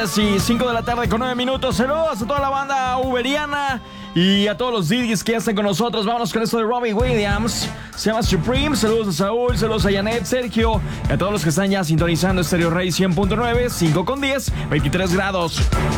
días y 5 de la tarde con 9 minutos. Saludos a toda la banda uberiana y a todos los DJs que ya están con nosotros. Vámonos con esto de Robbie Williams. Se llama Supreme. Saludos a Saúl, saludos a Janet, Sergio y a todos los que están ya sintonizando Stereo Rey 100.9, 5 con 10, 23 grados.